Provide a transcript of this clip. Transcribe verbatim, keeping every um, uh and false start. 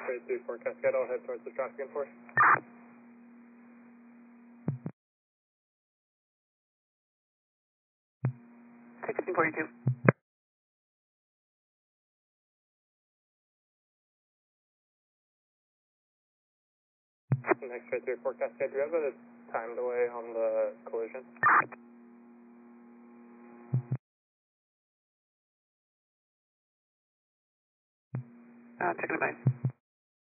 X-ray three four Cascade, I'll head towards the traffic enforce. sixteen forty-two. X-ray three four Cascade, do you have a time delay on the collision? Uh, checking the bike.